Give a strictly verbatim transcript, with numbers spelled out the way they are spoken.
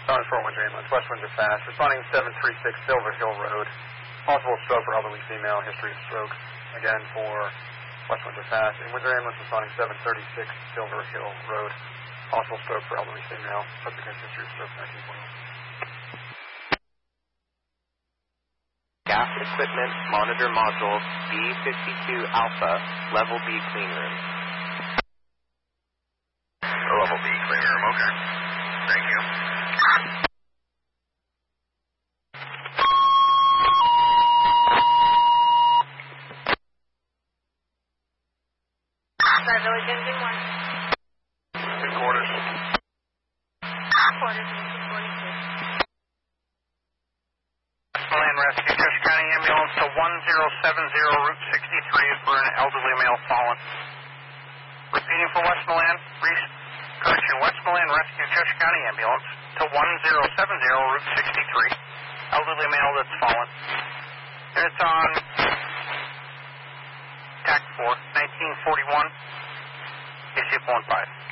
Solid four one ambulance, west winds are fast. Responding seven three six Silver Hill Road. Possible stroke for elderly female, history of stroke. Again for west winds are fast. And Windsor ambulance responding seven thirty-six Silver Hill Road. Possible stroke for elderly female, subject has history of stroke nineteen twenty. Gas equipment monitor module B fifty-two Alpha, level B clean room. Level B clean room, okay. Thank you. Sorry, Village Engine one. Good quarters. Quarters, Engine forty-two. Westmoreland Rescue, Church County Ambulance to one zero seven zero Route sixty-three for an elderly male fallen. Repeating for Westmoreland, Reese, correction, Westmoreland Rescue, Church County Ambulance to one zero seven zero Route sixty-three, elderly male that's fallen. And it's on T A C four, nineteen forty-one, A C F one five.